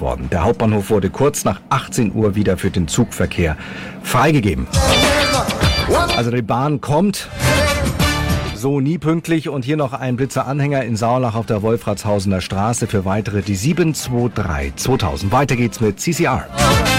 worden. Der Hauptbahnhof wurde kurz nach 18 Uhr wieder für den Zugverkehr freigegeben. Also die Bahn kommt so nie pünktlich. Und hier noch ein Blitzer-Anhänger in Saurlach auf der Wolfratshausener Straße für weitere die 723 2000. Weiter geht's mit CCR.